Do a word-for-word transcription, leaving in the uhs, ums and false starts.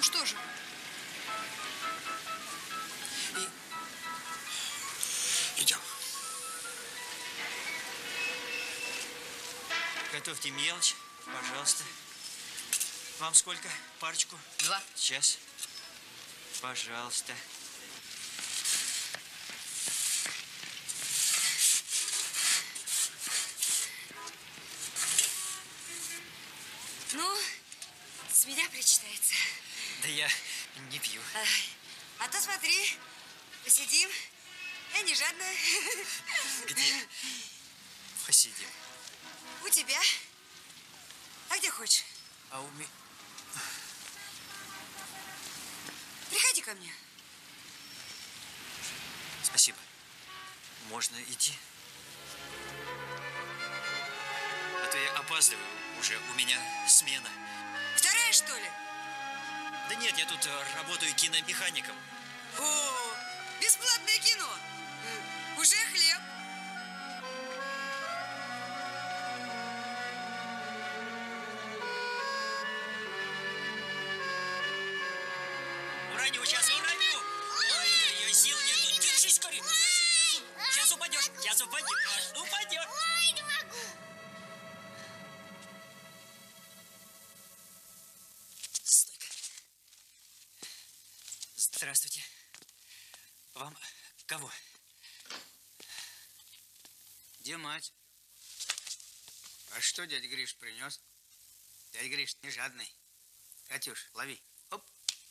Ну что же? И... Идем. Готовьте мелочь, пожалуйста. Вам сколько? Парочку? Два. Сейчас. Пожалуйста. Ну, с меня причитается. Да я не пью. А, а то смотри, посидим. Я не жадная. Где? Посидим. У тебя? А где хочешь? А у меня... Приходи ко мне. Спасибо. Можно идти? А то я опаздываю уже. У меня смена. Вторая, что ли? Да нет, я тут э, работаю киномехаником. О, бесплатное кино. Уже хлеб. Уроню, сейчас уроню. Ой-ой-ой, сил нету. Держись, скорее. Сейчас упадешь, сейчас упадешь. Упадешь. Ой, не могу. Стойка. Здравствуйте. Вам кого? Где мать? А что дядя Гриш принес? Дядя Гриш не жадный. Катюш, лови.